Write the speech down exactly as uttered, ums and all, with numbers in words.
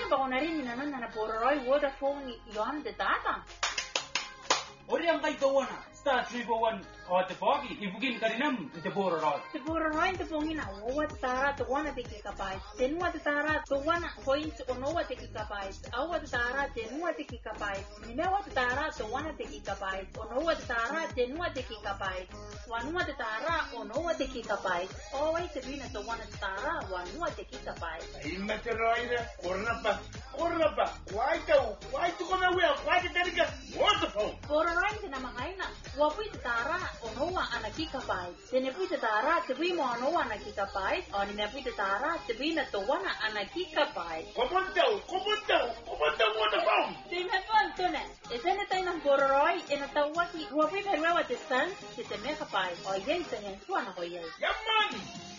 ba ko na rin inanon na naporoy Vodafone yon de data. Ori ang kay gawa na. Star three four one o te pogi. Ibugin ka rin nam. Ite puro rod. Te poroy te pongin na uwa te tara te wana te kikapay. Tenua te tara te wana points onowa te kikapay. Awa te tara tenua te kikapay. Nimewa te tara te wana te kikapay. Onowa te tara tenua te kikapay. Wanua te tara onowa te kikapay. Owai te bina te wana te tara wanua te kikapay. Ima te roida. Korna pa. Korna pa. Kwai tau. Kwai tu kona wea. Kwai te terika. Vodafone. Poroy te namakaina. Wapui te tara onowa ana kikapay. Tene pui te tara te bui mo onowa ana kikapay. O ni me pui te tara te bina te wana ana kikapay. Kopontau. Kopontau. Kopontau Vodafone. Te me kontone. E tene tai ng poroy e na tawaki. Wapui me rewa te san. Te te me kapay. O yen te nyan suana ko yen. Yaman.